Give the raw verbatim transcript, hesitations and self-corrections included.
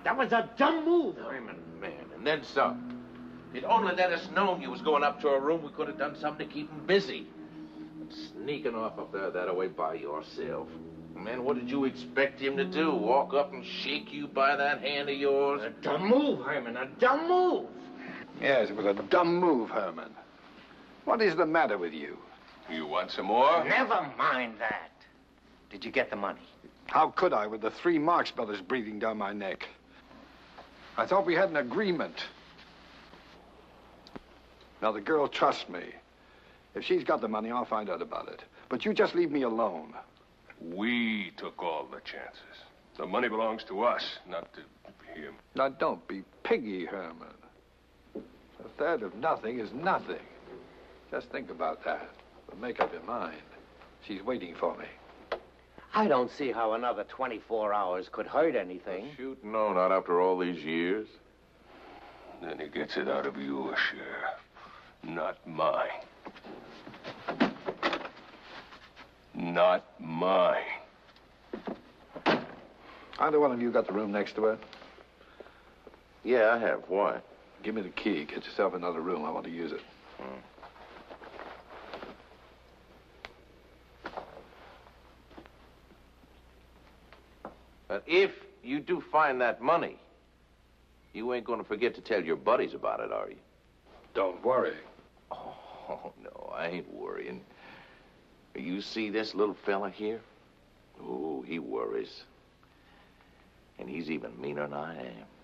That was a dumb move, Herman. Man, and then some. If you'd only let us know you was going up to her room, we could have done something to keep him busy. But sneaking off up there that way by yourself. Man, what did you expect him to do? Walk up and shake you by that hand of yours? A dumb move, Herman, a dumb move. Yes, it was a dumb move, Herman. What is the matter with you? You want some more? Never mind that. Did you get the money? How could I with the three Marx Brothers breathing down my neck? I thought we had an agreement. Now, the girl trusts me. If she's got the money, I'll find out about it. But you just leave me alone. We took all the chances. The money belongs to us, not to him. Now, don't be piggy, Herman. A third of nothing is nothing. Just think about that. But make up your mind. She's waiting for me. I don't see how another twenty-four hours could hurt anything. Shoot, no, not after all these years. Then he gets it out of your share, not mine. Not mine. Either one of you got the room next to her? Yeah, I have. Why? Give me the key. Get yourself another room. I want to use it. Hmm. But if you do find that money, you ain't gonna forget to tell your buddies about it, are you? Don't worry. Oh, no, I ain't worrying. You see this little fella here? Oh, he worries. And he's even meaner than I am.